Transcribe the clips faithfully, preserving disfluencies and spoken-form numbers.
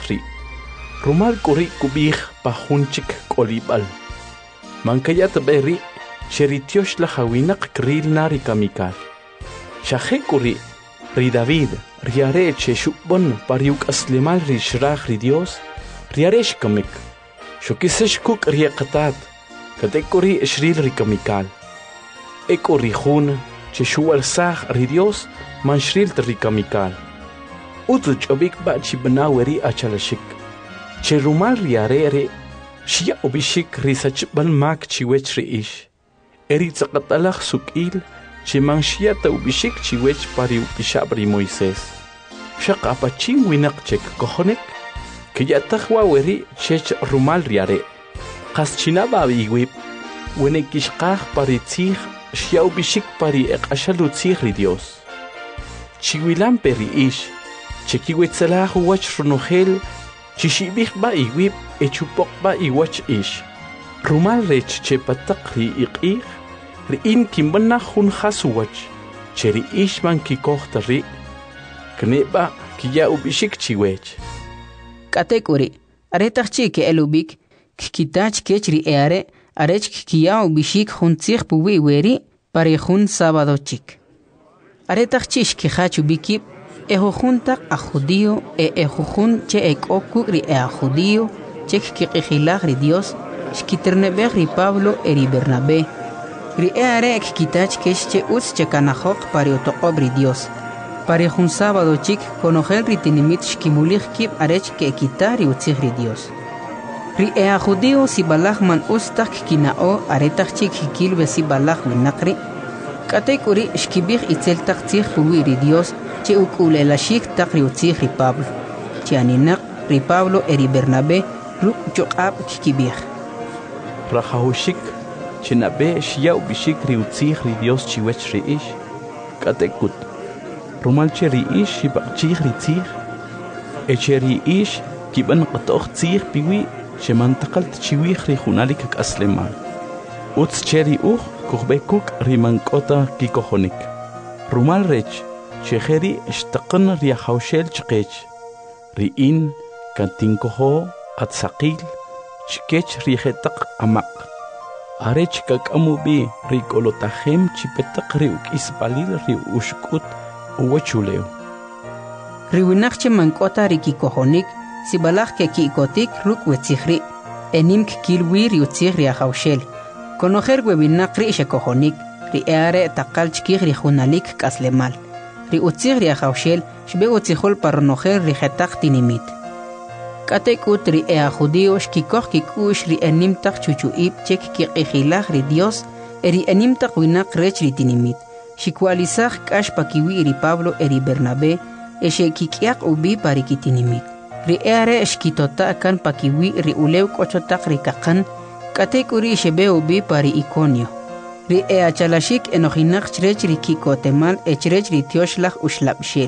winaqri. Rumal kuri kubih pahunchik kolibal. Mankayat beri cheritios la hawinaq kril nari kamikal. Shahe kuri ri David riare che shubon pariuk aslimal ri shrah ri Dios riaresh kamik. Shokisesh kuk riaqatat katekuri shril ri kamikal. Ekuri hun che shual sah ri Dios man shril ri kamikal. Utuch obik ba chi banaweri achalashik. Che rumal riarere shia obishik risach bal mak chiwech ri ish. Eri tsaqatalach sukil che man shia ta obishik chiwech pari upishabri Moisés. Shaq apachin winak chek kohonek que ya tajwa weri chech rumal riare. Qas chinaba biwib wenekishqaj pari tzij shia obishik pari eqashalu tzij ri Dios. Chiwilan peri ish chekiwetzalah wach runogel chishibih ba iwib echupok ba iwach ish. Rumal rech che patak ri iqih ri in kimbana hun khasuwach cheri ish man kikohta ri kneba kiya ubishik chiwech. Katekuri aretach chi ke elubik kitach kechri eare arech kiya ubishik hun tzig puwi weri pari hun sábado chik. Aretach chish ki hachu bikib ejo junta a judío e ejo jun che ek okugri e a judío chek ki qihilag ri Dios shkiternebe ri Pablo eri Bernabé ri eare ek kitach kesh che uts che kanahok pari otokobri Dios pari jun sábado chik konogel ri tinimit shkimulig kib arech ke kitari utzig ri Dios ri e a judío si balag man ustak kinao aretach chik hikilbe si balag winakri katekuri shkibig itzel tak tzig puwi ri Dios che ukule la shik tak ri utzig ri Pablo che aninak ri Pablo eri Bernabé ruk chokab kikibig Rajahushik chinabe shia ubishik ri utzig ri Dios chiwech ri ish katekut rumal che ri ish shibachig ri tzig eche ri ish kiban qatoch tzig piwi shemantakal tchiwig ri junalik aslemal utz cheri uj kukhbekuk ri mankota kikohonik rumal rech Chejeri ishtaqan ri hawshel chqech ri in kantinkoho atsaqil chkech ri hetaq amaq arech kakamubi ri kolotahem chipetaq ri ukisbalil ri ushkut uwachuleo ri winaqche mankota ri kikohonik sibalaj ke kikotik ruk wetzigri enim kilwi ri utzig ri hawshel konojer webinaq ri shekohonik ri eare taqal chkig ri junalik kaslemal ri utzig ri hawshel shbe utzihol parnojer ri hetaq tinimit katekut ri ea judío shkikoh kikush ri enim taq chuchuib chek kiqihilag ri Dios eri enim taq winaq rech ri tinimit shikwalizaj kash pakiwi ri Pablo eri Bernabé eshe kikiaq ubi pari kitinimit ri eare shkitota kan pakiwi ri ulew kochotaq ri kaqan katekuri shebe ubi pari Iconio ri ea chalashik enojinak chrech ri kikotemal echrech ri tioshlach ushlabshil.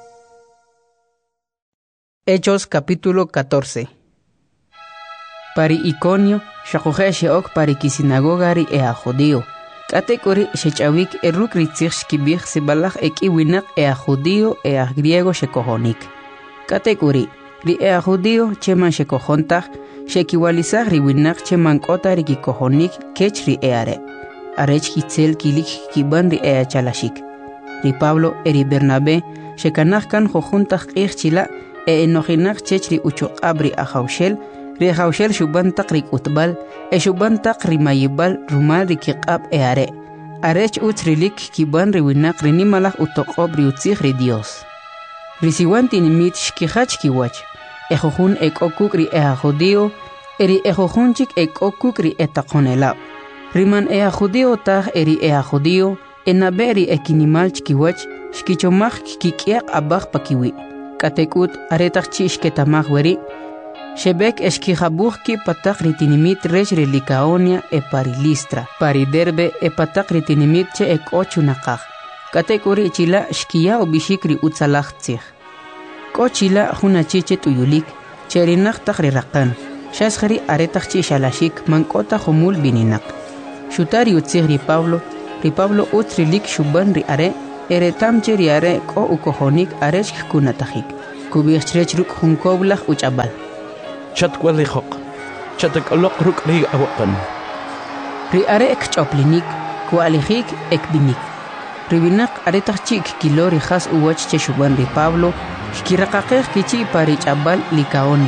Hechos capítulo catorce. Pari Iconio shakuhe sheok pari kisinagoga ri ea judío katekuri shechawik eruk ri tzig shkibig sibalach eki winak ea judío ea griego shekohonik katekuri ri ea judío cheman shekohontach shekiwalizach ri winak cheman kota ri kikohonik kech ri eare arech kitzel kilik kiban ri ea chalashik ri Pablo eri Bernabé shekanach kan jojuntach qirchila e enojinak chech ri uchuqabri a hawshel ri hawshel shuban taq ri utbal e shuban taq ri mayibal rumal ri kiqab eare arech utrilik kiban ri winak ri nimalach utoqob ri utzig ri Dios ri siwan tinimit shkihach kiwach e jojun ek okuk ri ea judío eri e jojunchik ek okuk ri etaqonela riman ea judío taj eri ea judío enaberi ekinimal chkiwach shkichomach kikiaq abaj pakiwi katekut aretach chish ketamaj weri shebek eshkijabuj ki patak ritinimit rech ri Licaonia e pari Listra pari Derbe e patak ritinimit che ek ochu naqaj katekuri chila shkiya ubishik ri utzalaj tzig kochila juna chiche tuyulik cherinaq taj ri raqan shashjari aretach chi shalashik mankota jumul bininak shutari utzig ri Pablo ri Pablo utrilik shuban ri are eretam che ri are ko ukohonik arech kunatajik kubirchrech ruk junkoblach uchabal. Chatkwalikhok, chatakalok ruk ri awakan. Ri are ek choplinik, kualijik ek binik. Ribinak are tachik kilori khas uwach cheshuban ri Pablo, kirakakeh kichi pari chabal likaoni.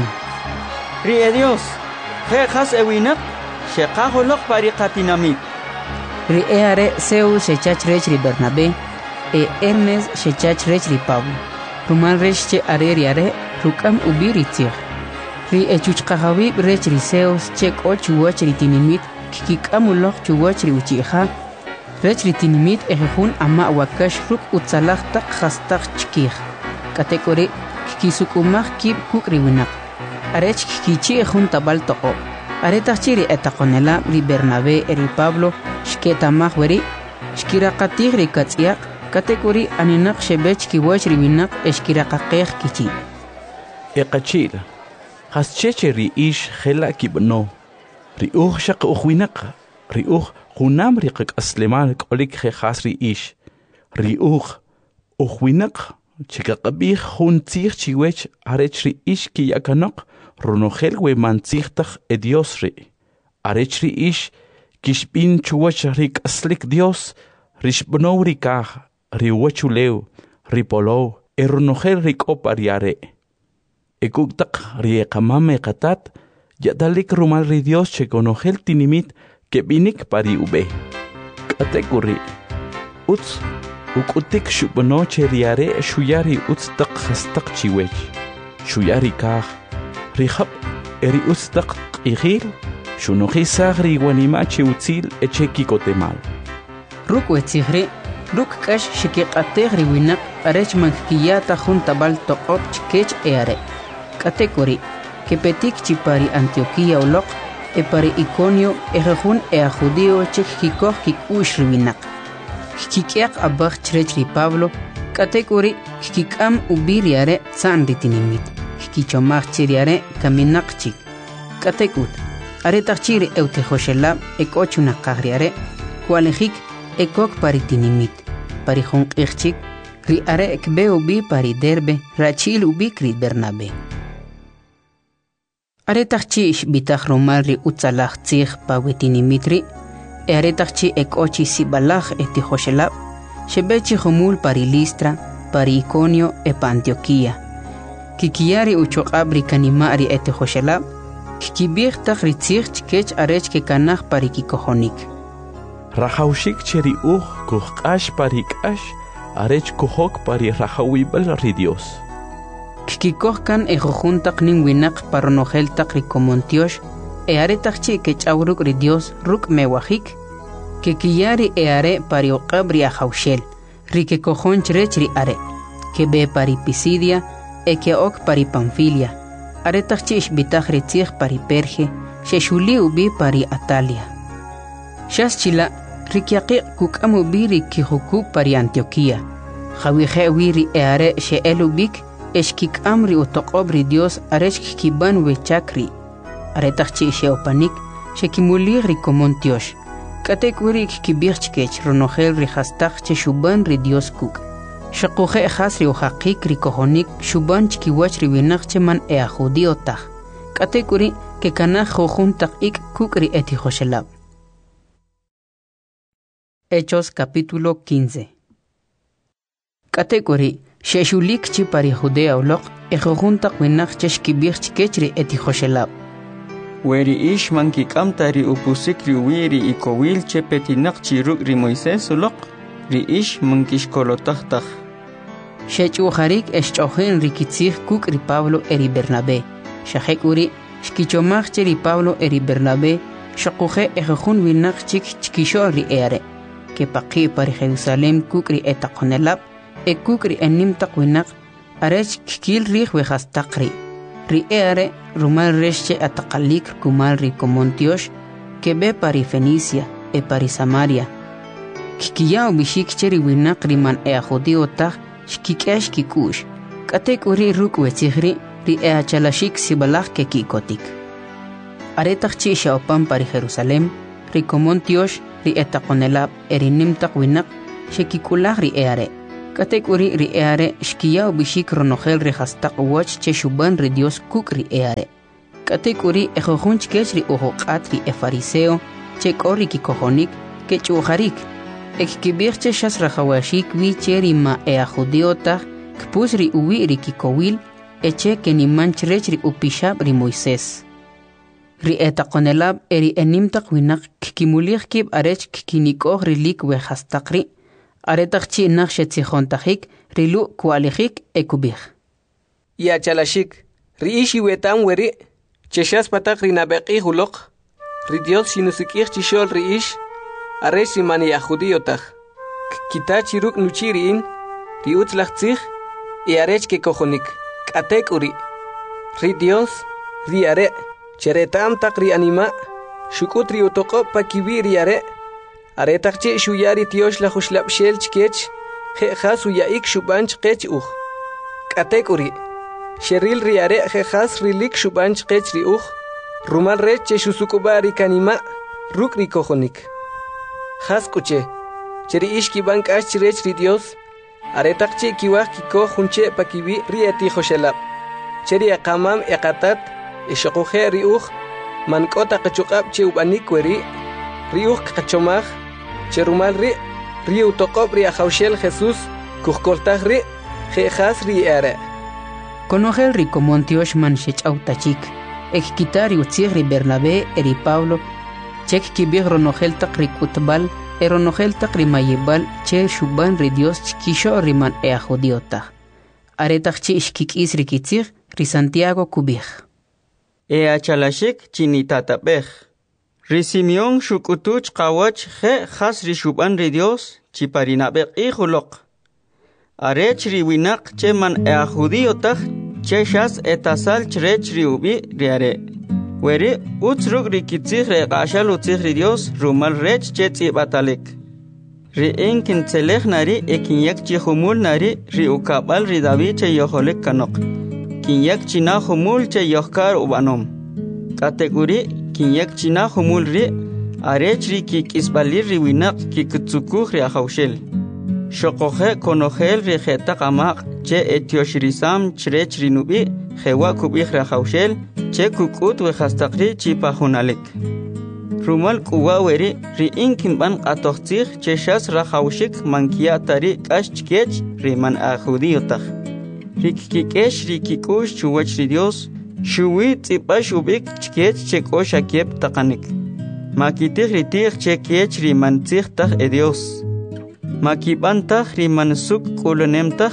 Ri e Dios, he khas ewinak, shekaholok pari katinamik. Ri e are Zeus shechachrech ri Bernabé, e Hermes shechachrech ri Pablo. Ruman rech are ri are, rukam ubiri tzir. Ri e chuchkahawi rech ri Zeus chek och uwach ri tinimit, kikam chuwach ri uchiha. Rech ri tinimit ejejun ama wakash ruk utzalach tak khastak chkih. Kategori kikisukumach kib kukri winak. Arech kikichi ejun tabal toko. Aretachiri etakonela ri Bernabé eri Pablo shketamach weri shkirakatih ri katsiak. Kategori aninak shebech kiwach ri winak eshkirakakeh kichi. Ekachil, hascheche ri ish khela kibno. Ri uch shak ukhwinak. Ri uch kunam ri qik asleman kolik khas ri ish. Ri uch ukhwinak. Chikakabih hun tzir chiwech arech ri ish ki yakanok ronogel we mantzirtach e Dios ri. Arech ri ish kishpin chuwach rik aslik Dios rishbno ri kah ri wachuleu ri polo e ronogel rik opariare. E kuktak ri ekamame katat yadalik rumal ri Dios chekonogel tinimit ke binik pari ube. Kategori uts Ukutik shubno cheriare shuyari utstak khastak chiwech. Shuyari kah rihab eri utstak ihil shunohi sagri wanima chiutzil echeki kotemal. Ruk wetzihri ruk kash shikiqategri winak arech mankiyata juntabal toqot chkech eare. Kategori kepetik chipari Antioquia ulok e pari Iconio ejejun ea judío chek kikoh kikush winak. Kikiak abach chrech ri Pablo, kategori kikam ubiriare san ritinimit. Kikichomach chiriare kaminakchik. Kategut, aretachiri eutejoshelab ekochuna kahriare, kualejik ekok paritinimit. Parijong ichchik, ri are ekbe ubi pari derbe, rachil ubi kri Bernabé. Aretachich bitach romal ri utzalach tzich pawetinimitri, Earetachchi ekochi sibalach etihoshelab, shebechi homul pari Listra, pari Iconio e Antioquia. Kikiari uchoqabri kanimari etihoshelab, kikibirtach ritzich chkech arech ke kanach pari kikohonik. Rahaushik cheri uj kuhkash pari kash, arech kuhok pari rahawibel ri Dios. Kikikohkan ejojuntak nin winak paronoheltak rikomontiosh, Earetachchi que chauruk ri Dios ruk mewahik, que kiyari eare pari oqabri a haushel, ri que cojon chrech ri are, que be pari Pisidia, e que ok pari Panfilia, aretachchi ishbitach ritzich pari Perge, sheshuli ubi pari Atalia. Shaschila, rikiaqi kukamu biri kihuku pari Antioquia, jawihe wiri eare she elubik, eshkik amri utoqobri Dios arech kiban wechakri. Aretachchi sheopanik, shekimulir rikomontiosh. Kategurik kibirchkech ronogel rihastach che shuban ri Dios kuk. Shakuhe ejas ri ojaqik rikohonik shuban chkiwach ri winach cheman ea judiotach. Kateguri ke kanach jojuntak ik kuk ri etihoshelab. Hechos capítulo quince. Kateguri sheshulik chi pari Judea ulok e jojuntak winach cheshkibirchkech ri etihoshelab. Weri ish mankikam ri upusik ri wiri ikowil chepetinak chiruk ri Moisés ulok, ri ish mankishkolotach. Shechuharik eschohen rikitzich kuk ri Pablo eri Bernabé. Shahekuri shkichomach ri Pablo eri Bernabé, shakuhe ejejun winak chik chkisho ri ere. Que paqi pari Jerusalem kuk ri etakonelab, e kuk ri enimtak winak, arech kikil rih wehastakri. Ri ere rumal resche ataqalik kumal ri komontiosh, que be pari Fenicia e pari Samaria. Kikiya ubishik cheri winak riman ea judio tach, shkikesh kikush. Katek uri ruk wechihri, ri ea chalashik sibalach ke kikotik. Aretach chi shaopan pari Jerusalem, ri komontiosh, ri etakonelab eri nimtak winak, shekikulach ri eare. Katek uri ri eare shkiya bishik ronogel ri hastaq wach che shuban ri Dios kuk ri eare. Katek uri ejojunch kech ri ojoqat ri e fariseo che kori ki kojonik ke chujarik. Ek kibir che shas rajawashik wi che ri ma e a judiota kpus ri uwi ri ki kowil eche ke ni manchrech ri upishab ri Moisés. Ri etaqonelab eri enimtaq winak kimulich kib arech kinikoj ri lik we hastaqri aretaqchi naqshetzijontajik rilu kualijik ekubij. Ya chalashik ri ishi wetam weri cheshas patak ri nabeqi huloq ri Dios shinusikij chishol ri ish arech ri mani ya judiotaj kitachi ruk nuchirin ri utzlachtzij y arech ke kojonik katek uri ri Dios ri are cheretam takri anima shukutri utoko pakibiri are aretakchi shuyari tiosh la khuslab shel chkech khe khasu yaik shubanch qech uh katekuri sheril riare khe khas rilik shubanch qech ri uh rumal rech shusukubari kanima rukri kojonik khas kuche cheri ishki bank ash rech ri Dios aretakchi kiwak kiko khunche pakibi riati khoshelab cheri aqamam eqatat ishaqoje riuj mankota qachuqab che ubanik weri riuj qachomaj che rumal ri riu toqob ri ajawshel Jesús kujkoltaj ri jejas ri are Conogel ri komontiosh man shechautachik ek kitari utzig ri Bernabé eri Pablo chek kibig ronogel taq ri kutbal eronogel taq ri mayibal che shuban ri Dios chkisho ri man e jodiota aretaqchi ishkikis ri kitzig ri Santiago kubig E achalashik chinitatapej. Ri Simeón shukutuch qawach je khas ri shuban ri Dios chiparinabek ijulok. Arech ri winak cheman e a judiotaj che shas etasal chrech ri ubi ri are. Weri utzruk ri kitzig re qashal utzig ri Dios rumal rech che tzibatalek. Ri inkin tselej nari ekinyak chi humul nari ri ukabal ri David che yoholek kanok. Kinyak china humul che yohkar ubanom. Kategori kinyak china humul ri arech ri ki kisbalir ri winak ki kutsukuj ri ajawshel. Shokoje konogel ri jeta qamaq che etioshrisam chrech ri nubi jewa kubij ri ajawshel che kukut we hastaqri chi pajunalek. Rumal kuwa weri ri inkin ban qatoqtzig che shas rajawshik mankiatari kashchkech ri man a judiotaj. Rikikesh rikikush chuwach ri Dios shuwi tsipash ubik chkech chekosh akiep taqanik makitij ritig chekech ri mantzig taj e Dios makibantaj ri mansuk kulunemtaj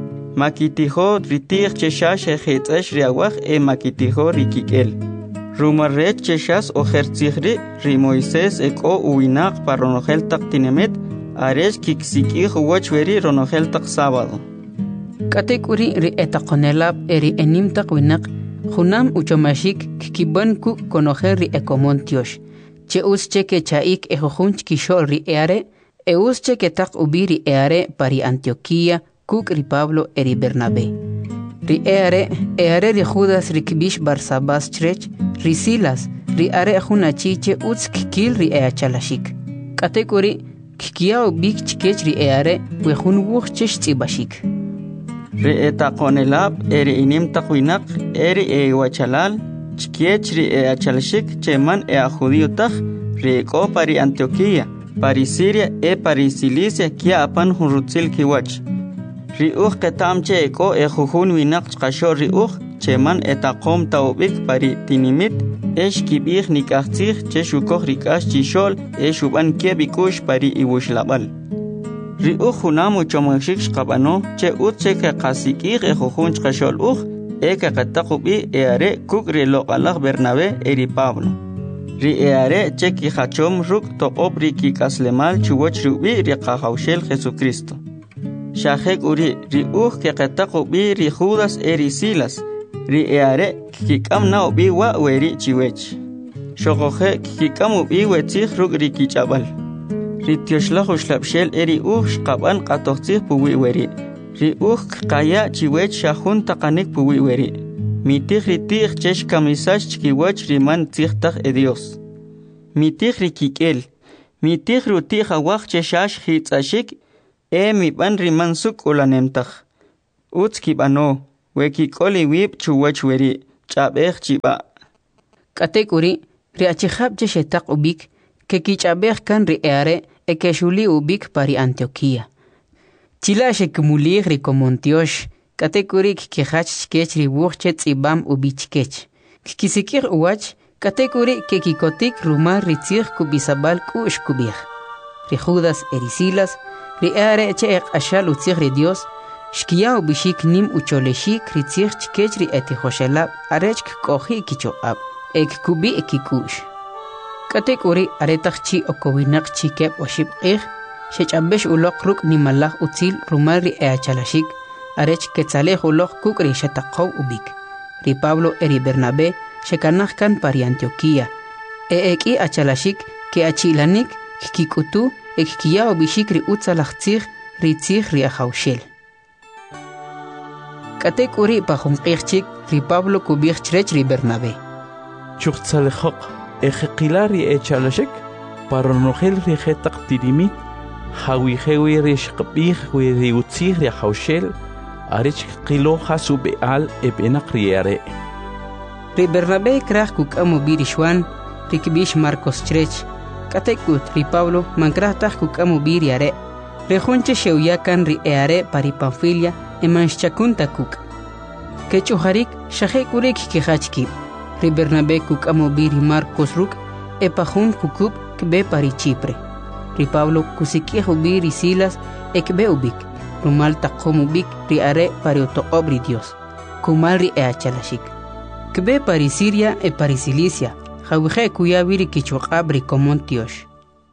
makitijo ritig cheshash ejitzesh ri awaj e makitijo rikikel rumarrech cheshas ojertzig ri ri Moisés eko uwinaq paronogel taq tinemet aresh kiksikij uwach weri ronogel taq sábado Katek uri ri etaqonelab eri enimtaq winak junam uchomashik kikiban ku konojer ri ekomontiosh che us cheke chaik ejojunch kishol ri eare e us cheke taq ubi ri eare pari Antioquía kuk ri Pablo eri Bernabé ri eare eare ri Judas ri kibish Barsabas chrech ri Silas ri are junachi che us kikil ri eachalashik Katek uri kikia ubik chkech ri eare wejun wuch chesh tzibashik Ri etaqonelab eri inim taqwinak eri e wachalal chkiech ri e achalshik cheman e a judiotaj ri eko pari Antioquía pari Siria e pari Cilicia kia apan hunrutzil kiwach ri uj ketam che eko e jujun winak chqasho ri uj cheman etaqom taubik pari tinimit esh kibij nikajtzig che shukoj rikash chishol e shuban kebikush pari iwushlabal ri uj junam uchomashik shqabano che utse ke qasikij e jujun chqashol uj e ke qataqubi e are kuk ri loqalaj Bernabé eri Pablo ri e are che ki hachom ruk toqob ri ki kaslemal chuwach rubi ri qajawshel Jesucristo shajek uri ri uj ke qataqubi ri Judas eri Silas ri e are ki kamna ubi wa weri chiwech shoqoje ki kam ubi wetzig ruk ri ki chabal ri tioshlah ushlabshel eri uj qaban qatoqtzig puwi weri ri uj qaya chiwech shahun taqanik puwi weri mitij ri tij chesh kamisash chkiwach ri man tzigtaj e Dios mitij ri kikel mitij ri tij awaj cheshash hitzashik e mi ban riman suk ulanemtak. Uts kibano, weki koli wib chuwach weri, chabech chiba. Katekuri, riachihab jeshetak ubik, que kichabech kan riare, e que shuli ubik pari Antioquia. Chila shekumulig rikomontiosh, Katekurik kihach sketch ribuchet ibam ubichkech. Kisikir uwach, katekuri que kikotik rumar ritzir kubisabal kush kubir. Rijudas erisilas, riare che ashal utzir ri Dios, shkia ubishik nim ucholeshik ritzir chkech ri etihoshelab, arechk kohi kichoab, ek kubi ekikush. Katekuri aretachchi okowinak chikep oshib ir, shechambesh ulok ruk nimalach utzil rumar ri eachalashik, arech quetzalej uloch kukri shataqow ubik. Ri Pablo eri Bernabé shekanach kan pari Antioquia. E eki achalashik ke achilanik kikutu ekkia ubishik ri utzalachtzig ri tzig ri ajaushel. Katek uri pajumqirchik ri Pablo kubich chrech ri Bernabé. Chuchtzalejok ejeqilar ri echalashik paronogel ri jetaq tirimit hawijewi ri shqbih wi ri utzig ri ajaushel arich qilo hasu beal ebenak riare. Ri Bernabé krach kuk amu birishwan, ri kibish Marcos Chrech, katekut ri Pablo mankrach kuk amu biriare, ri junche sheuyakan ri eare pari Panfilia e manchakunta kuk. Kechuharik shahe kurik kihachki, ri Bernabé kuk amu biri Marcos ruk e pajun kukup kbe pari Chipre. Ri Pablo kusikiehu biri Silas e kbe ubik. Rumal taqomu bik ri are pari otoobri Dios, kumal ri eachalashik. Kbe pari Siria e pari Cilicia, jawije kuya viri kichuqabri komontiosh.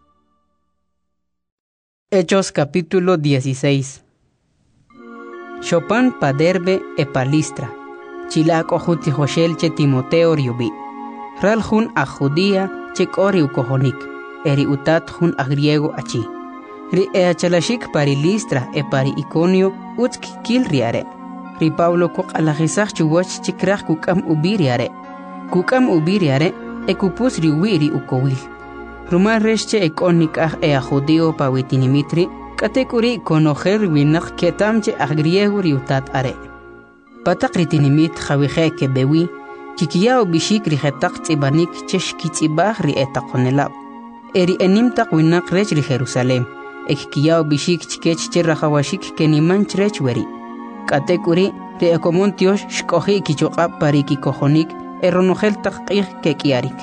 Hechos capítulo dieciséis. Chopan pa Derbe e pa Listra, chilak ojuti Joshel che Timoteo riubi. Ral jun a Judía che kori ukohonik, eri utat jun a griego achi. Ri eachalashik pari Listra e pari Iconio utski kil riare. Ri Pablo kuk alajisach chuwach chikrach kukam ubiriare. Kukam ubiriare e kupus riwiri ukowil. Rumar resche e konik ah e a judeo pa witinimitri, katekuri konojer winak ketamche ah griego riutat are. Patak ritinimit jawije ke bewi, chikiao bishik rijetak tibanik chesh kitibah ri etakonelab. Eri enimtak winak rech ri Jerusalem. Ekkiao bishik chikech cherrajawashik keniman chrech weri. Katekuri re ekomontios shkohi kichoqab pari kikohonik eronogel taqih kekiarik.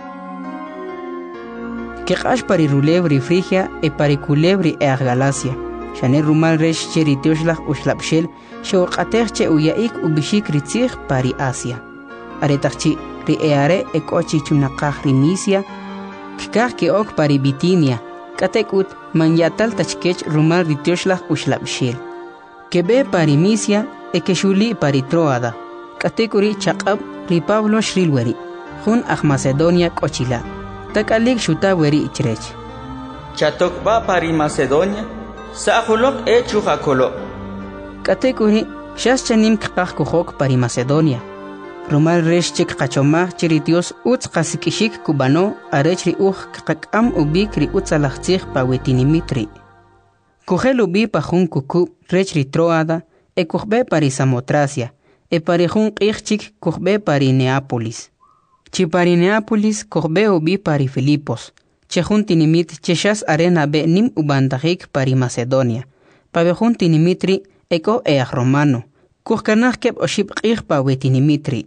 Keqash pari rulebri Frigia e pari culebri e Galacia. Shane rumal resh cheritioslach uslapshel shoqatech che uyaik ubishik ritzig pari Asia. Aretachchi ri eare e kochi chunaqah rimisia kikah ke ok pari Bitinia. Katekut manyatal tachkech rumal ritioslach uslapshel. Kebe pari Misia e keshuli pari Troada. Katekuri chaqab ri Pablo shrilweri. Jun ah Macedonia kochila. Takalik shuta weri ichrech. Chatokba pari Macedonia. Sahulok e chujakolo. Katekuri shas chanim kqaq kuhok pari Macedonia. Rumal resh chik qachomah chiritios utz qasikishik kubano arech ri uj qaqam ubik ri utzalachtzig pa wetinimitri. Kuhel ubi pa jun kuku rech ri Troada e kuhbe pari Samotracia e pari jun qijchik kuhbe pari Neápolis. Chi pari Neápolis kuhbe ubi pari Filipos. Che jun tinimit cheshas arena be nim ubandajik pari Macedonia. Pa be jun tinimitri eko e romano. Kuhkanach keb oshib qij pa wetinimitri.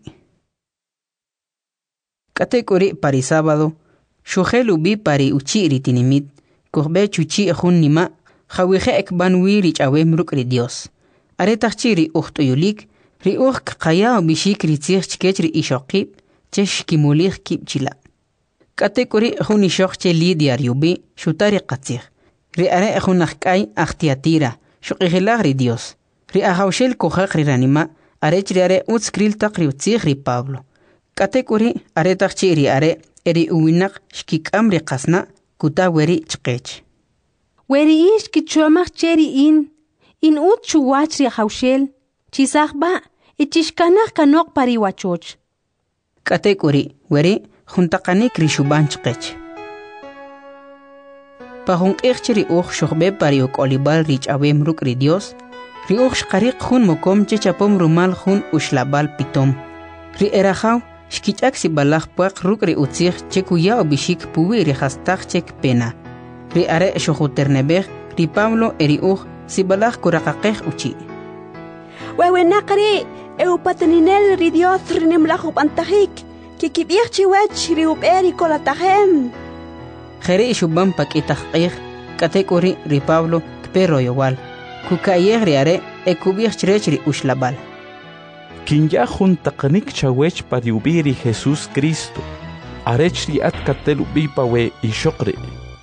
Katekuri pari sábado, shujel ubi pari uchiri tinimit, kuhbe chuchi ejun nima, jawije ekban wiri chawem ruk ri Dios. Aretachchi ri uhtuyulik, ri uj kqaya ubishik ri tzig chkech ri ishokib, chesh kimulich kib chila. Katekuri ejun ishok che Lidia riubi, shutari qatzig. Ri are ejun achkay achtiatira, shuqijilag ri Dios. Ri ajaushel kohak ri ranima, arech ri are utskril tak ri utzig ri Pablo. Katekuri aretachchi ri are eri uwinak shkikam ri qasna kuta weri chqech. Weri ish kichuamach cheri in, in ut chuwach ri ajaushel, chisachba, ichishkanach kanok pari wachoch. Katekuri weri juntaqanik ri shuban chqech. Pahung ichri uch shokhbe pariok olibal rich awem ruk ri Dios. Ri uch shqariq hun mokom che chapom rumal hun ushlabal pitom. Ri erahaw shkichak si balach puak ruk ri utzich che kuya obishik puwi ri hastak chek pena. Ri are shokhuternebech ri Pablo eri uch si balach kurakakech uchi. Wewe nakari eu pataninel ri Dios rinimlachop antahik. Kikibich chiwech ri uperi kolatahem. Jere shubam pakitach eich katekori ri Pablo kpero yowal. Kukayeg ri are e kubich chrech ri ushlabal. Kinja jun taqnik chawech pariubiri Jesús Cristo. Arech ri at katelubi pawe ishokri.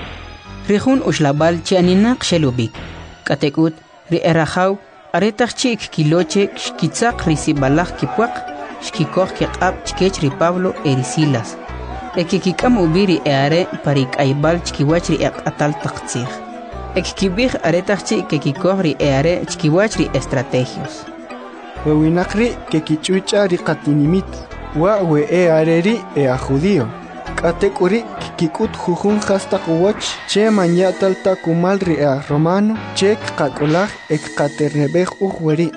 Ri jun ushlabal chianinak shelubik. Katekut ri erahaw aretach chik kiloche shkitzak ri sibalach kipuak shkikoch kiqab chkech ri Pablo eri Silas. Ekikikam ubiri eare parik aibal chkiwachri ek atal taqtzig. Ekikibich aretachchi kekikohri eare chkiwachri estrategios. Wewinakri kekichucha ri qatinimit wa we eareri e a judío. Katekuri kikut jujun hasta wach che manyatal takumal ri a romano che qakolaj ek qaterebej uweri.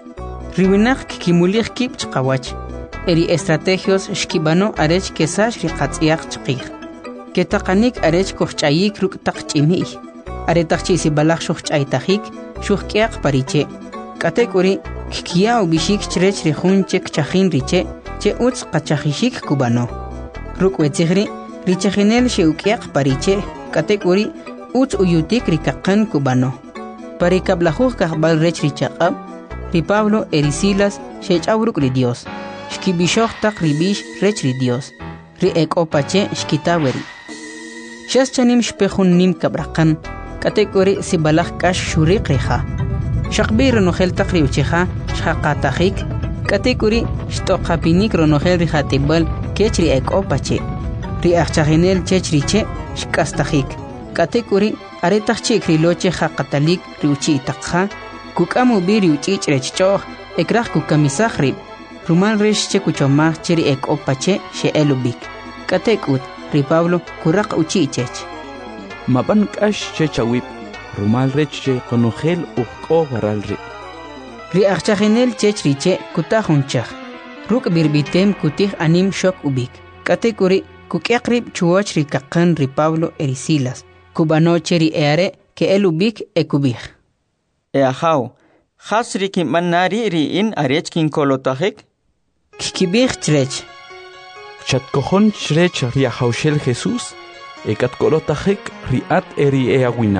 Riwinak kikimulich kip chqawach. Eri estrategios shkibano arech kesash ri qatsiaq chqig. Ketaqanik arech kohchayik ruk taqchimi. Aretaqchi si balach shuchaytajik shuhkiaq pariche. Katekuri kikia ubishik chrech ri hunchek chajin riche che utz qachajishik kubano. Ruk wetzigri richajinel sheukiaq pariche. Katekuri utz uyutik rikaqan kubano. Parikablajuj kahbal rech richaqab ri Pablo eri Silas shechawruk ri Dios. Shkibishok tak ribish rech ri Dios. Ri ek opache shkitaweri. Shas chanim shpehun nim kabrakan. Katekori si balak kash shuriq riha. Shakbir ronohel tak ri uchiha shaqatahik. Katekori shtoqapinik ronohel riha tibal kech ri ek opache. Ri achchahinel chech riche shkastahik. Katekori aretachchik ri loche haqatalik ri uchi itakha. Kukamu biri uchich rechchoh ekrach kukamisah rib. Rumal resh che kuchomah cheri ek opache she elubik. Katekut ri Pablo kurak uchi chech. Maban kash che chawip. Rumal rech che konogel uko waral ri. Ri achchahinel chech riche kutahunchach. Ruk birbitem kutih anim shok ubik. Katekuri kukiakrib chuoch ri kakan ri Pablo eri Silas. Kubano cheri eare ke elubik ekubik. Eahaw, hasri kim manari ri in arech kin kolotahik. Kikibich chrech. Chatkojon chrech riahaushel Jesús. Ekat kolotahik riat eri eawinak.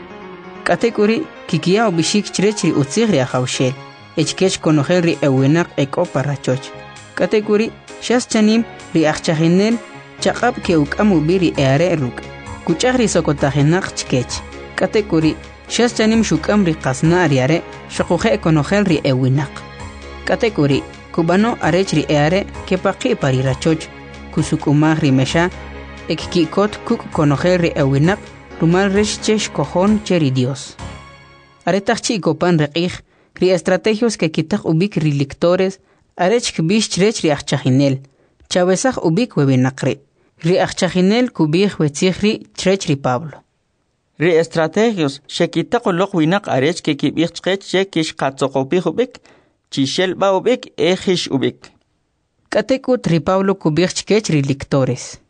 Katekuri kikia ubishik chrech ri utzig riahaushel. Echkech konogel ri ewinak eko parachoch. Katekuri shas chanim ri achchahinel chaqab ke ukamu biri eare ruk. Kuchag ri sokotahinak chkech. Katekuri shas chanim shukam ri qasna ariare shakuje konogel ri ewinak. Katekuri kubano arech ri eare ke paqi parirachoch kusukumag ri mesha ekkikot kuk konogel ri ewinak rumal resh chesh kojon cheri Dios. Aretachchi kopan reqig ri estrategios que kitak ubik ri lectores arech kbish chrech ri achchahinel chawesaj ubik webinakri ri achchahinel kubih wetzigri chrech ri Pablo. Ri estrategios shekitaqoloq winak arech ke kibich chqech che kish qatsoqopih ubik chishel ba ubik ejish ubik. Katekut ri Pablo kubich chkech ri lectores.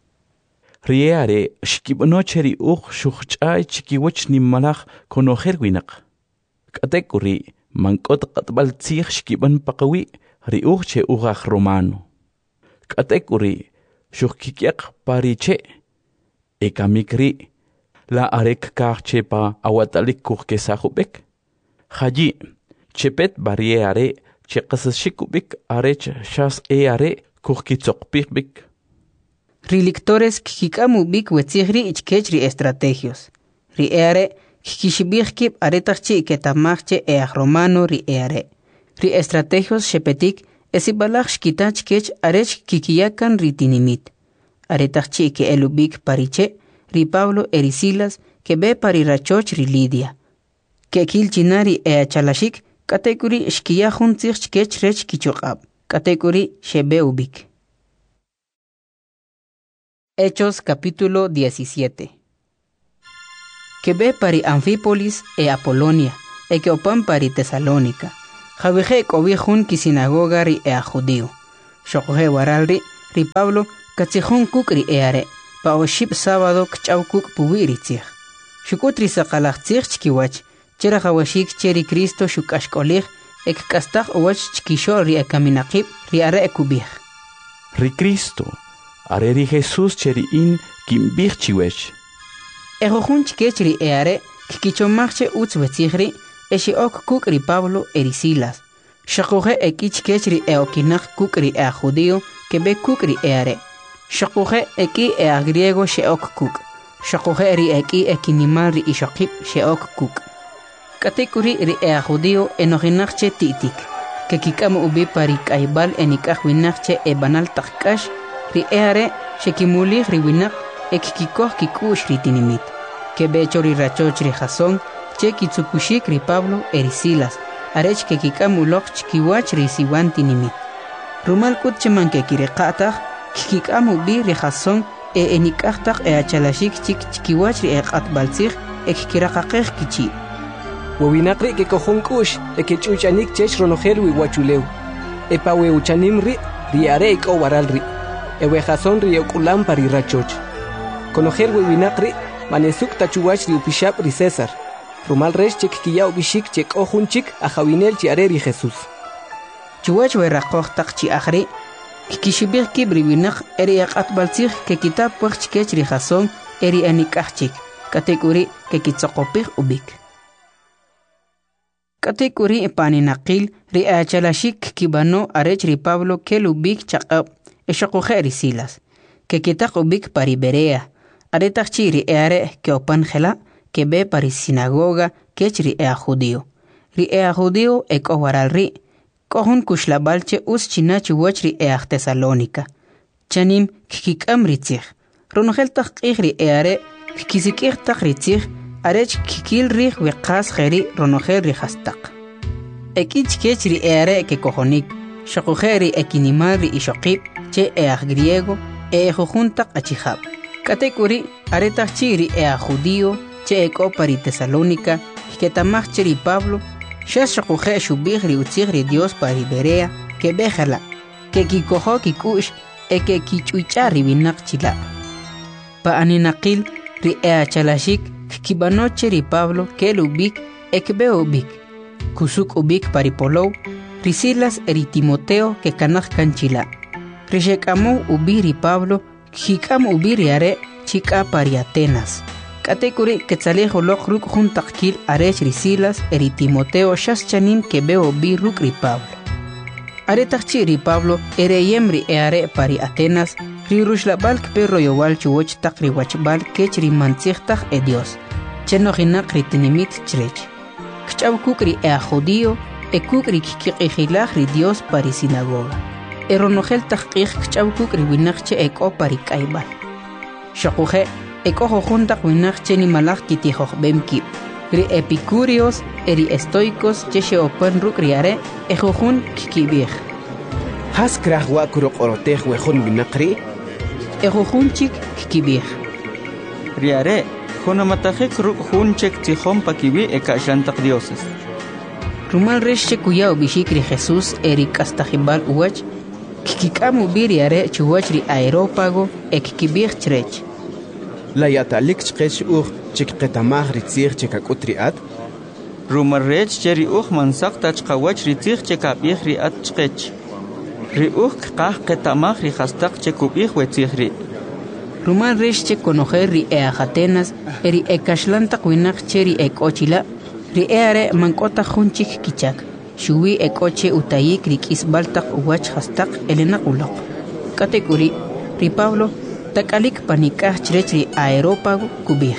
Riare shkibono cheri uch shuchchay chikiwach nimmalach konojer winak. Katekuri mankot qatbal tzig shkiban paqawi ri uch che ugach romano. Katekuri shukkikiak pariche ekamikri la arek karche pa awatalik kurkesahubek. Haji chepet barriere che qasashikubik arech shas eare kurkitsokpikbik. Rilictores kikamu bik wetzigri ichkech ri estrategios. Ri eare kikishibikip aretachchi ketamachche each romano ri eare. Ri estrategios shepetik esibalach shkitach kech arech kikiyakan ri tinimit. Aretachchi ke elubik pariche ri Pablo eri Silas ke be parirachoch ri Lidia. Ke kilchinari ea chalashik katekuri shkiya juntzich chkech rech kichokab. Katekuri shebe ubik. Hechos capítulo diecisiete. que ve pari Anfípolis e Apolonia, e que opan pari Tesalónica. Javije cobijun ki sinagoga ri e a judío. Shokoje waral ri, ri Pablo, katsijun kuk ri e are, pa o ship sábado kchaw kuk puwi ri tzij. Shukutri sakalach tzij chkiwach, chera jawashik cheri Cristo shukashkolig, ek kastak owach chkishol ri e kaminakib ri are e kubij. Ri Cristo, are ri Jesús cheri in kimbij chiwech. Ejojun chkech ri e are, kikichomachche utz wetzijri, eshi ok kuk ri Pablo eri Silas. Shakoje eki chkech ri e okinak kuk ri e a judío, que be kuk ri e are. Shakoje eki e a griego she ok kuk. Shakoje ri eki ekinimal ri ishokip she ok kuk. Katekuri ri e a judío enoginakche titik. Que kikamo ubi pari kaibal enikaj winakche e banal takkash, ri e are shekimuli ri winak ekikikoh kikush ri tinimit. Que be chori rachoch ri jason, che kitsukushik ri Pablo eri Silas, arech que kikamulok chkiwach ri siwan tinimit. Rumal kut cheman que kireqatag, kikikamu bi ri jason e enikajtag e achalashik chik chkiwach ri eqatbalzig e kikirakaqej kichi. Wawinakri que cojon kush, e que chuchanik chech ronojel wi wachuleu. E pa we uchanim ri, ri are iko waral ri. E we jason ri okulam pari rachoch. Conojel wawinakri, manesuk tachuwach ri upishap ri César. Rumal resh chek kiya ubishik chek ojun chik a jawinel chi are ri Jesús. Chuwach we raqoj tak chi akhri, kikishibir kibri winak eri aqatbalzig que kitab puch chkech ri jason eri enikajchik. Katekuri que kitzokopig ubik. Katekuri paninaqil ri achalashik kibano arech ri Pablo que lubik chaqab eshakoje eri Silas. Que kitak ubik pari Berea. Aretachchi ri eare que opan gela que be pari sinagoga kech ri ea judío. Ri ea judío ek owaral ri. Kohun kushlabalche us chinachi wach ri ea Tesalónica. Chanim kikikam ri tzig. Ronogel taqih ri eare kikizikih tak ri tzig. Arech kikil ri weqas kheri ronogel ri hastak. Ekich kech ri eare ke kohonik. Shakujeri ekinimal ri ishokib che ea griego e jujuntak achihab. Katekuri aretachchi ri ea judío che eko pari Tesalónica, que tamach ri Pablo, shashakuje shubig ri utzig ri Dios pari Berea, que bejala, que kikojo kikush, e que kichuicha ri binak chila. Pa aninakil ri ea chalashik, kibanoche ri Pablo, que lubik, e que be ubik. Kusuk ubik pari Polou, ri Silas eri Timoteo, que kanach kanchila. Rishekamo ubi ri Pablo, kikam ubi ri are, chika pari Atenas. Katekuri quetzalejo lok ruk juntak kil arech ri Silas eri Timoteo shas chanim que beo bi ruk ri Pablo. Aretachchi ri Pablo ere yemri e are pari Atenas ri rushlabalk perro yowal chuwoch tak ri wachbal kech ri mantzigtag e Dios. Cheno hinak ri tinimit chrech. Kchaw kukri e a judío e kukri kikiqilag ri Dios pari sinagoga. Eronogel takqih kchaw kukri winakche eko pari kaibal. Shakuje Ekojo junta winak cheni malak kitijoj bemki. Ri epicúreos eri estoicos cheshe open ruk riare ejojun kikibij. Has krah wa kuro qorotej wejun winakri? Ejojun chik kikibij. Riare, jonamatajek ruk jun chek tijón pakibi eka shantak dioses. Rumal reshe kuya ubishik ri Jesús eri kastajibal uwach, kikikamu biriare chuwach ri aerópago e kikibij chrech. La yatalik chqech ur chik qetamaj ritzir chikakut riat. Rumarrech cheri uj mansak tachqawach ritzir chikabij riat chqech. Ri uj qah qetamaj ri hastak chikubij wetzir ri. Rumar rech che conocer ri e Atenas eri ekashlantak winak cheri ekochila ri eare mankota junchik kichak. Shuwi ekoche utayik ri kisbaltak uwach hastak elena ulok. Katekuri ri Pablo takalik panikah chrecri aerópago kubij.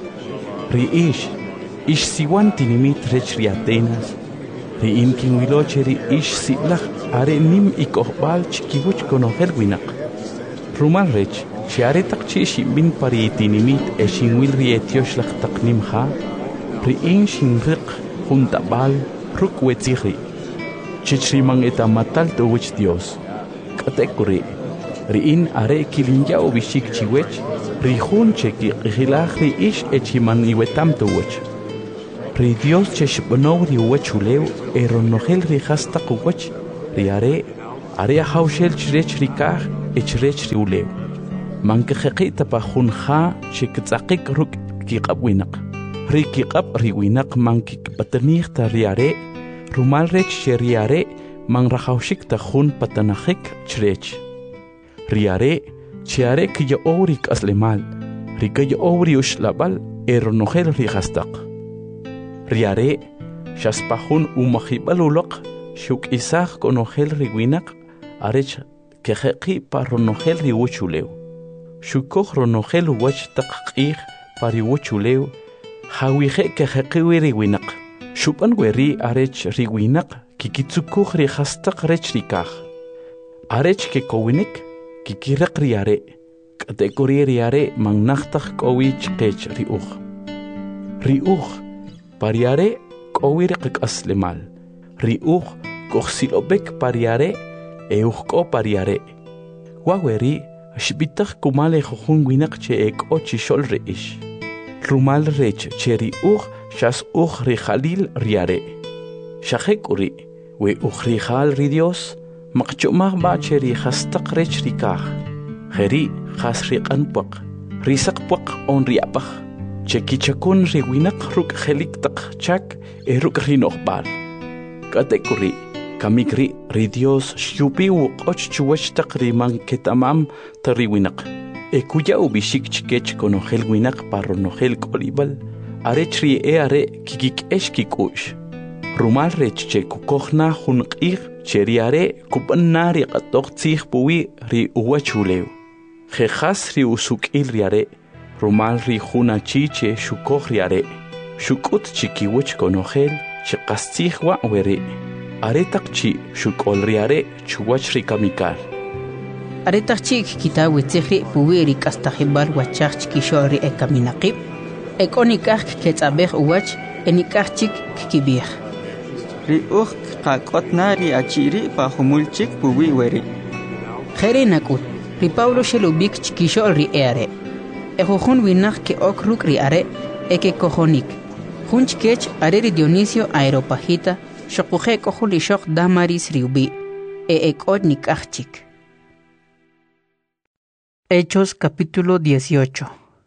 Ri ish, ish siwan tinimit rechri Atenas. Ri inkin wilocheri ish sitlach are nim ikohbal chikibuch conocer winak. Rumal rech, si are takchi shimbin pari tinimit e shinwil ri etiosh lach taknim ha. Ri in shinriq juntabal ruk wetziri. Chichriman etamatal to wich Dios. Katekuri. Riin are kilinya ubishik chiwech, Rihun cheki qihilaj ri ish echiman iwetam tuwach. Ri Dios cheshbanow ri wachulew eronogel ri hasta quwach ri are are hawshel chrech ri kah echrech ri ulew. Manke khaqita pa khunha chektsaqik ruk kiqabwinaq. Ri kiqab ri winaq manki patanir ta ri are rumal rech ri are man rahawshik ta khun patanahik chrech. Ri are chiare que yo orik aslemal, rica yo obri ushlabal, eronogel rihastaq. Riare, shaspahun umahibalulok, shuk isach konogel riwinak, arech kejeqi paronogel riwuchuleu. Shukoj ronogel wach taqqih pariwuchuleu, hawije kejeqiwi riwinak. Shupan weri arech riwinak, kikitsukuj rihastaq rech rikaj. Arech ke kowinik, kikiraq riare, kategori riare mangnaqtaq kowi chqech riuj. Riuj, pariare kowi riqaslemal. Riuj, koxilobek pariare, eujo pariare. Waweri, shbitaq kumale jujun winak che ek ochishol reish. Rumal rech che riuj, shas uj rijalil riare. Shajekuri, we uj rijal ri Dios, maqchumah ba cheri hastaq rech rikah. Heri khas riqan puaq. Risaq puaq on riapah. Chekichakun riwinak ruk heliktaq chak e ruk rinoqbal. Katekuri, kamikri ri Dios shupi wuqoch chuwashtaq riman ketamam ta riwinak. E kuya ubishik chikech konogel winak parronogel kolibal. Arech ri e are kikik eshkikush. Rumal rech che kukohna hunqih cheriare kupanari qatoqtzih puwi ri uwachulew. Jejas ri usukil riare, rumal ri hunachi che shukoj riare. Shukut chikiwich konogel chiqastzih wa weri. Aretaq chi shukol riare chuwach ri kamikal. Aretaq chi kitawitzih ri puwi ri kastajibal wachaj chikishol ri ekaminaqib. Ekonikaj ketzabej uwach enikaj chik kibij. Ri uj qaqotna ri achiri pa humulchik puwi weri. Jere nakut, ri Pablo shelubik chikishol ri eare. Ejojun winak ke ok ruk ri are, eke kojonik. Jun chikech are ri Dionisio Aeropagita, shokuje kohuli shok damaris ri ubi, e ekot nikachik. Hechos capítulo dieciocho.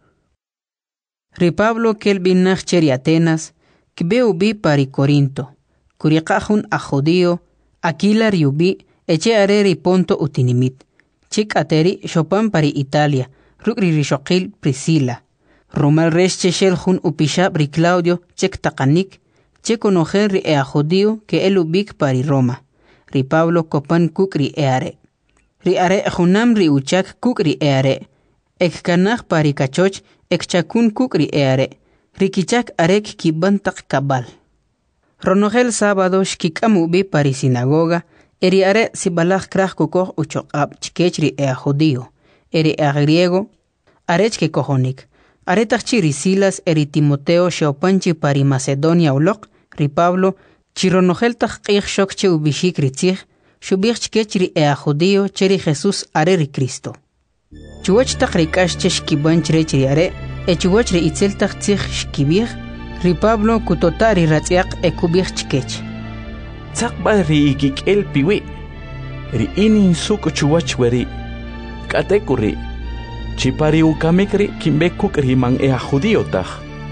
Ri Pablo kel binak cheri Atenas, kibe ubi pari Corinto. Kuriqahun a judío, Aquila riubi, eche areri ponto utinimit. Chik ateri shopan pari Italia, rukri rishoqil Priscila. Romal resh cheshel jun upishab ri Claudio, chek takanik, chek onojen ri ea judío que el ubik pari Roma. Ri Pablo kopan kuk ri eare. Ri are junam ri uchak kuk ri eare. Ek kanaj pari kachoch, ek chakun kuk ri eare. Rikichak arek kibantak kabal. Ronogel sábado shkikam ubi pari sinagoga, eri are sibalaj kraj kukoh uchoqab chikechri ea judío, eri ea griego, arech ke kojonik. Aretach ri Silas eri Timoteo sheopanchi pari Macedonia ulok, ri Pablo, chironogel taj qih shokche ubishik ritzih, shubich chikechri ea judío cheri Jesús are ri Cristo. Chuwach taj rikash cheshkibanch rechri are, e chuwach ri itzel taj tzih shkibich, ri Pablo kutotari ratziaq e kubich chikech. Tzaqba ri ikik el piwi. Ri inin suk chuwach weri. Katekuri. Chipari ukamikri kimbekuk ri man ea judío taj.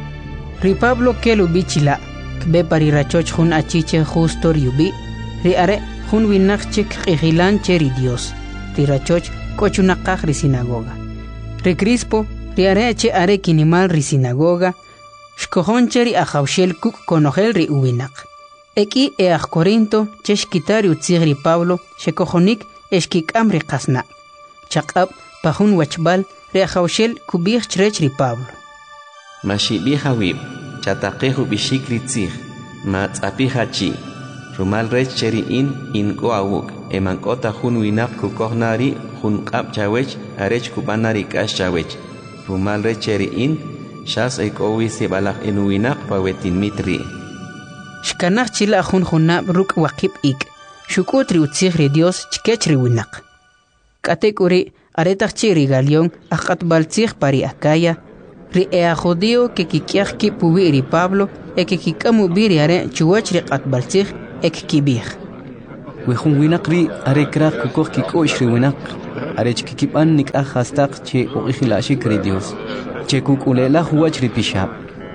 Ri Pablo kelu bichila. Kbe pari rachoch jun achiche justo riubi. Ri are jun winakchik qijilan cheri Dios. Ri rachoch kochunaqaj ri sinagoga. Ri Crispo ri are eche are kinimal ri sinagoga. Shkojon cheri a jawshel kuk konogel ri uwinak. Eki e a Corinto cheshkitari utzig ri Pablo shekojonik eshkikam ri qasna. Chaqab pajun wachbal ri a jawshel kubich chrech ri Pablo. Mashibi hawib, chataqehu bishik ri tzig, ma tzapi hachi. Rumal rech cheri in in go awuk, emankota jun winak kukohnari jun qab chawech arech kubanari kash chawech. Rumal rech cheri in Shas ekowi se balak enuinak pawetin mitri. Shkanach chila jun junab ruk wakip ik. Shukutri utzig ri Dios chikechri winak. Katekuri aretachchi ri Galión ajqatbaltzij pari Acaya, ri ea judío que kikiajki puwi ri Pablo e que kikamu biri are chuwach ri qatbaltzij ek kibij. Wejun winak ri are krak kukoj kikosh ri winak, are chkikipan nik ajastaq che uqijilashik ri Dios, che kukulela huwach ri pishab.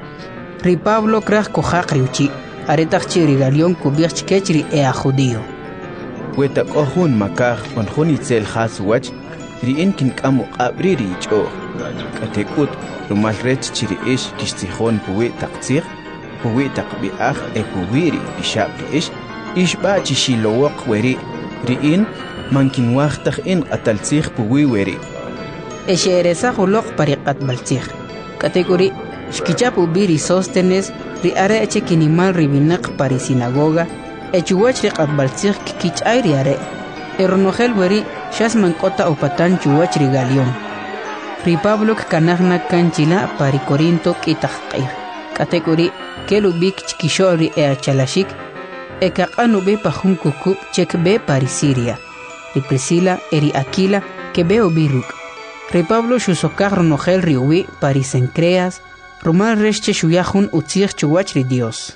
Ri Pablo krak kojaq ri uchi, aretachchi ri Galión kubij chkech ri ea judío. Weta kohun makaj onjun itzel has wach, ri inkin kamu qabri ri ich'o. Katekut rumal rech chiri ish kishtijon puwi taqtzij, puwi taqbi'aj e puwi ri pishab ri ish, ish ba chishilowok weri, ri in mankin waqtaj in qataltzij puwi weri. Eshe eresa julok pari qatbaltzij. Katekuri shkicha puwi ri Sóstenes, ri are eche kinimal ri binak pari sinagoga, echuwach ri qatbaltzij kikichay ri are. Eronojel weri shas mankota upatan chuwach ri Galión. Ri Pablo kanagna kanchila pari Corinto kitaqqij. Katekuri kelubik chkisho ri ea chalashik, e kaqanu be pajun kukub chek be pari Siria. Ri Priscila eri Aquila que be obiruk. Ri Pablo shusokaj ronojel ri uwi pari Cencreas, rumal resche shuyajun utzij chuwach ri Dios.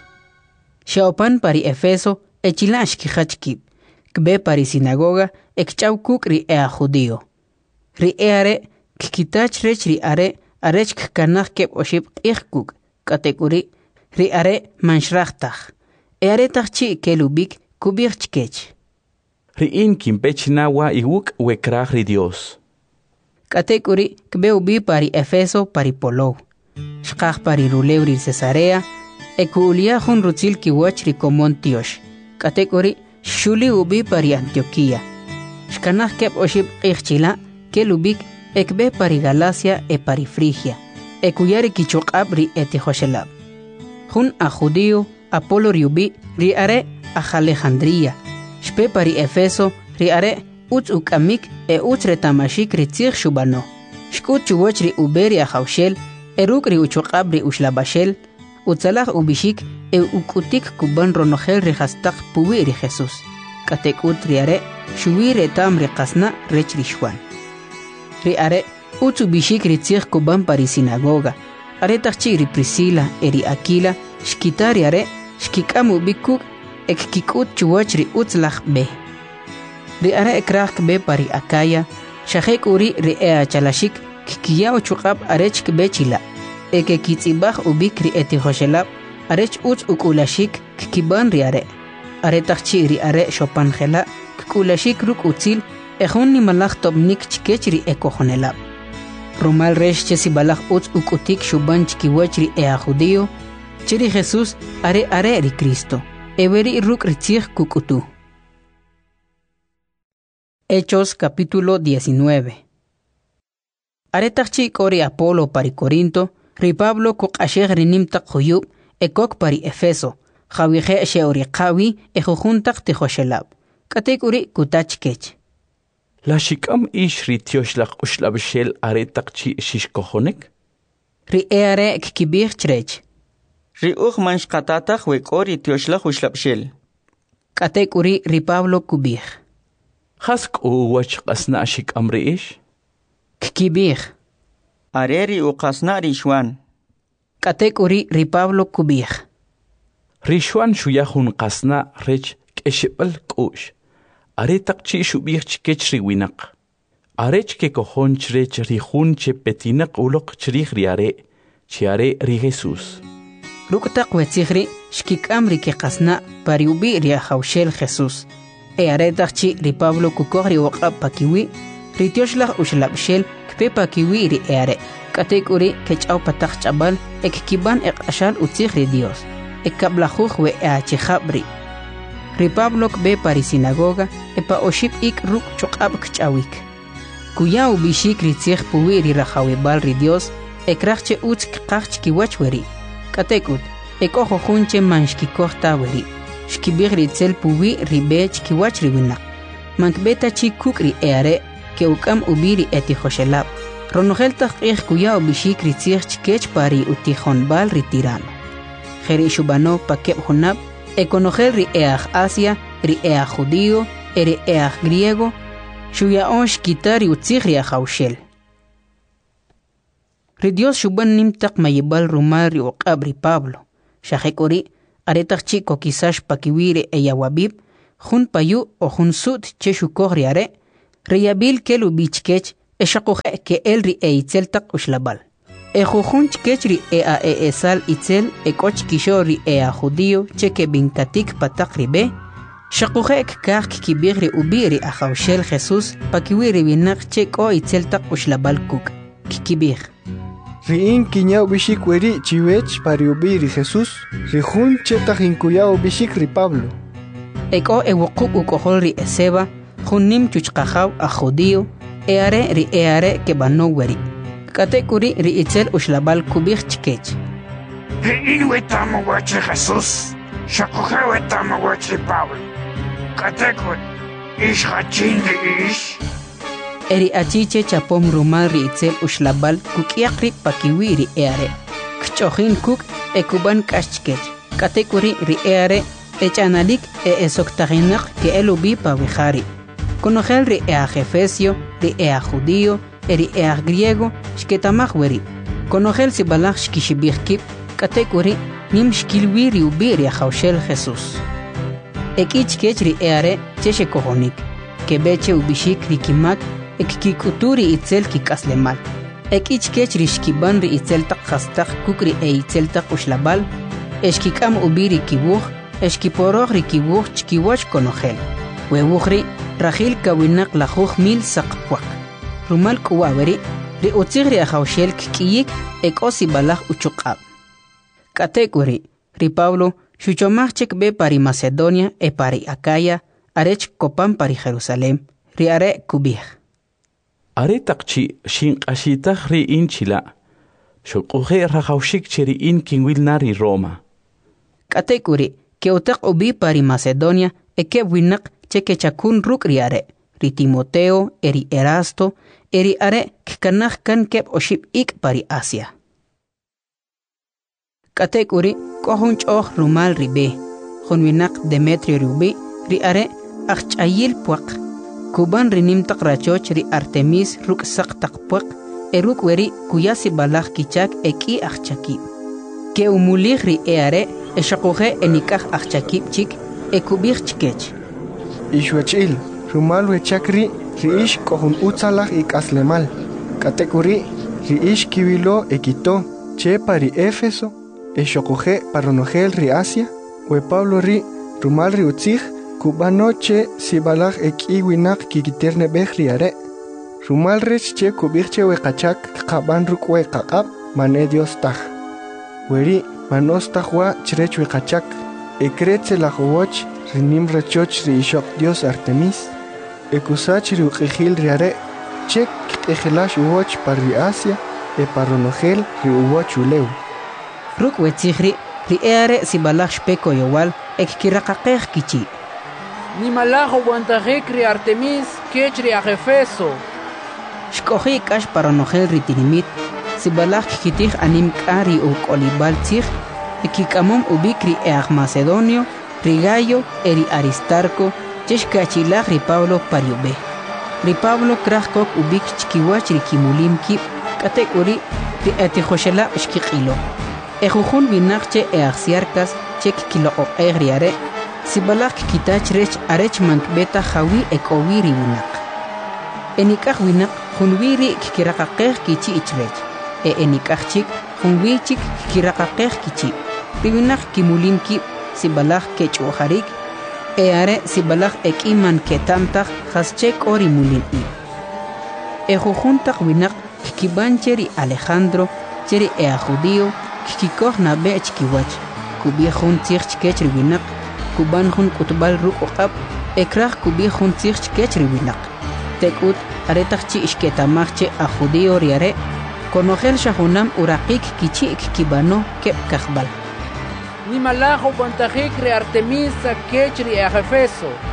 Shaopan pari Efeso echila ashkijachkib, kbe pari sinagoga ekchaukuk ri ea judío. Ri eare kikitach rech ri are arech kanaj keb oshib qijkuk, katekuri ri are manshrachtaj. Eare tajchi kelubik kubij chkech. Ri in kimpech nawa iwuk wekraj ri Dios. Katekuri kbe ubi pari Efeso pari Polou. Shkaj pari Ruleu ri Cesarea, ekuulia jun rutzil kiwach ri Komon Tiosh. Katekuri shuli ubi pari Antioquía. Shkanaj keb oshib qijchila kelubik ekbe pari Galacia e pari Frigia, ekuyari kichokab ri etihoshelab. Jun a judío, Apolo riubi, ri are a Alejandría, shpe pari Efeso, ri are utz ukamik e utz retamashik ri tzij shubano. Shkut chuwach ri uberi a jaushel, eruk ri uchokab ri ushlabashel, utzalaj ubishik e ukutik kuban ronojel ri hastak puwi ri Jesús. Katekut ri are, shuwi retam ri qasna rech ri shwan. Ri are utzu bishik ri tzij kuban pari sinagoga. Are tajchi ri Priscila eri Aquila shkitari are shkikamu bikuk ek kikut chuwach ri utzlaj be. Ri are ekraj be pari Acaya shajek uri ri ea chalashik kikiyao chukab arech be chila. Eke kitzibaj ubik ri etihoshelab arech utz ukulashik kikiban ri are. Are tajchi ri are shopanjela kikulashik ruk utzil ejun ni malaj tobnik chkech ri ekojonelab. Rumal resh chesi balaj utz ukutik shuban chkiwach ri ea judío, chiri Jesús are are ri Cristo, everi ruk ritzij kukutu. Hechos capítulo diecinueve. Are tajchi kori Apolo pari Corinto, ri Pablo kuk asheg rinim tak huyub, ekok pari Efeso, jawije sheori qawi ejujuntak tihoshelab. Katek uri kutach kech. La shikam ish ri tioshlaq ushlabshel are takchi shishkohonek? Ri eare kikibij chrech. Ri uj manshqatataj wekori tioshlaq ushlabshel. Katek uri ri Pablo kubij. Hask u wach qasna shikam ri ish? Kikibij. Are ri uqasna ri shwan. Katek uri ri Pablo kubij. Ri shwan shuyahun qasna rech keshibal kush. Are takchi shubij chkech ri winak. Arech ke kohon chrech ri hun che petinak ulok chrich ri are, chi are ri Jesús. Ruktak wetzihri shkikam ri ke qasna pari ubi ri jaushel Jesús. E are takchi ri Pablo kukoj ri waqab pakiwi, ri tioshlaq ushlabshel kpe pakiwi ri eare. Katek uri kechau patak chabal ek kiban ek ashal utzih ri Dios. Ek kablajuj we eachijabri. Ri Pablo kbe pari sinagoga epa oship ik ruk chokab kchawik. Kuya ubishik ri tzij puwi ri rajawibal ri Dios ekrachche utz kqachch kiwach weri. Katekut ekojo junche manshkikoj ta weri. Shkibig ri tzel puwi ri bech kiwach ri winak. Mankbeta chi kuk ri eare ke ukam ubiri etihoshelab. Ronojel tajqij kuya ubishik ri tzij chkech pari utijonbal ri tirano. Jeri shubano pakeb honab ekonojel ri eaj Asia, ri eaj judío, eri eaj griego, Shuyaon shkitari utzigri ajaushel. Ri Dios shuban nimtak mayibal rumari o qabri Pablo. Shahekori aretach chico quizás pakiwire e yawabib. Jun payu o jun sud che shukogri are. Riyabil kelu bichkech e shakuhe ke elri e itzeltak ushlabal. E jujun chkechri e a e esal itzel e koch kishori e a judío cheque bintatik patak ribe. Shakuhek kak kibigri ubiri a jaushel Jesús pakiwiri binak cheko itzeltak ushlabal kuk. Kikibig. Riin kiñao bishik weri chiwech pari ubiri Jesús. Rijun chetak inkuyao bishik ri Pablo. Eko e wukuk ukohol ri eseba. Junim chuchkajaw a judío. E are ri e are ke bano weri. Katekuri ri itzel ushlabal kubig chkech. Riin wetamo wachi Jesús. Shakuhe wetamo wachi Pablo. Katekuri ish hachin ri ish. Eri achiche chapom rumal ri itzel ushlabal kukiakri pakiwiri eare. Kchochin kuk e kuban kashchkech. Katekuri ri eare echanalik e esoktaginak ke elubi pawihari. Conogel ri ea jefesio, ri ea judío, eri ea griego, shketamahweri. Conogel si balach shkishibirkip, katekuri nim shkilwiri ubiri a jaushel Jesús. Ekich kech ri eare cheshe kohonik, ke beche ubishik rikimak, ekikuturi itzel kikaslemal. Ekich kech ri shkiban ri itzel tak hastak kukri e itzel tak ushlabal, eshkikam ubiri kibuch, eshkiporog ri kibuch chkiwach conogel. Wewuchri Rachil kawinak lajuj mil sakpuak. Rumal kuwaweri, ri utzigri a jaushel kikiyik ek osi balaj uchukab. Katekuri, ri Pablo, shuchomachek be pari Macedonia e pari Acaya, arech kopan pari Jerusalem, ri are kubih. Are takchi shin ashitach ri inchila. Shukuhe rajaushik cheri in kinwil nari Roma. Katekuri, ke utak ubi pari Macedonia e ke winak cheque chakun ruk riare, ri Timoteo, eri Erasto, eri are kkanach kan kep oship ik pari Asia. Katekuri kohun choh rumal ribe, honwinak Demetrio rubi, ri are achayil puak. Kuban rinim tak rachoch ri Artemis ruk sak tak puak, eruk weri kuyasi balach kichak eki achakip. Ke umulig ri eare, eshakuhe enikach achakip chik, ekubich chikech. Ishwechil, rumal wechakri, riish kohun utzalach ik aslemal. Katekuri, riish kiwilo ekito, che pari Éfeso, eshokoje paronogel ri Asia, we Pablo ri, rumal ri utzig, kubano che sibalach ek iwinak kikiterne bech ri are. Rumal rech che kubirche we kachak kaban ruk we kakab, mane Dios taj. Weri, manos tajwa chrech we kachak, ekretze la jowoch, rinim rechoch ri ishok Dios Artemis, ekusach ri uqijil ri are, chek ejelash uwoch par ri Asia, e paronogel ri uwoch uleu. Ruk wetzigri, ri eare si balach shpeko yowal, ek kirakakej kichi. Ni malajo guantajek ri Artemis, kech ri Efeso. Shkoji kash paronogel ri tinimit, si balach kitich anim kari u kolibal tzig, ekikamom ubikri eag Macedonio, ri Gallo, eri Aristarco, chesh kachilach ri Pablo pariube. Ri Pablo krachkok ubik chkiwach ri kimulim kip, katek uri ri etijoshela shkikilo. Ejujun binakche eaxiarkas chek kilo o egriare, si balak kitach rech arech mank beta jawi ek owiri winak. Enikach winak junwiri kikirakakej kichi ichrech, e enikach chik junwi chik kikirakakej kichi. Riwinak kimulim kip si balak kech ojarik, e are si balak ek iman ketamtak haschek ori mulin i. Ejujuntak winak kikibancheri Alejandro, cheri ea judío, kikikoh na bech kiwach, kubiejun tzich kech riwinak, kuban jun kutbal ruk oqab, ekrach kubiejun tzich kech riwinak. Tekut aretach chi ishketamachche a judío riare, konogel shahunam urakik kichi kibano kep kachbal. Ni malajo guantajik ri Artemis a kech ri Efeso.